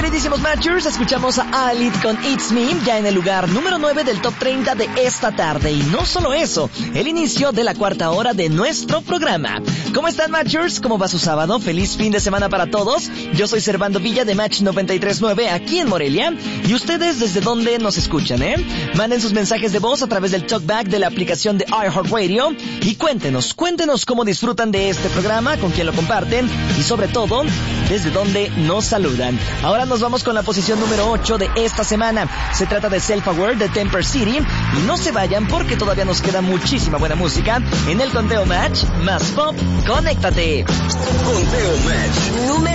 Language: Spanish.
Queridísimos Matchers, escuchamos a Alid con It's Me, ya en el lugar número 9 del Top 30 de esta tarde. Y no solo eso, el inicio de la cuarta hora de nuestro programa. ¿Cómo están, Matchers? ¿Cómo va su sábado? Feliz fin de semana para todos. Yo soy Servando Villa de Match 93.9 aquí en Morelia. ¿Y ustedes desde dónde nos escuchan, Manden sus mensajes de voz a través del talkback de la aplicación de iHeartRadio. Y cuéntenos cómo disfrutan de este programa, con quién lo comparten y sobre todo, desde dónde nos saludan. Ahora nos vamos con la posición número 8 de esta semana. Se trata de Self Aware de Temper City. Y no se vayan porque todavía nos queda muchísima buena música en el Conteo Match más pop. ¡Conéctate! Conteo Match número